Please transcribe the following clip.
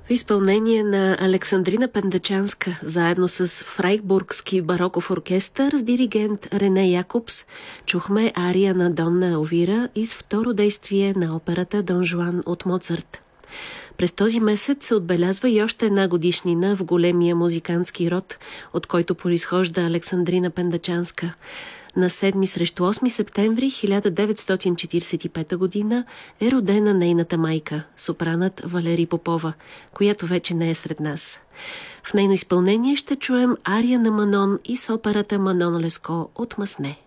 В изпълнение на Александрина Пендачанска, заедно с Фрайбургски бароков оркестър с диригент Рене Якобс, чухме ария на Донна Елвира из второ действие на операта Дон Жуан от Моцарт. През този месец се отбелязва и още една годишнина в големия музикантски род, от който произхожда Александрина Пендачанска. На 7 срещу 8 септември 1945 година е родена нейната майка, сопранът Валери Попова, която вече не е сред нас. В нейно изпълнение ще чуем ария на Манон и с операта Манон Леско от Масне.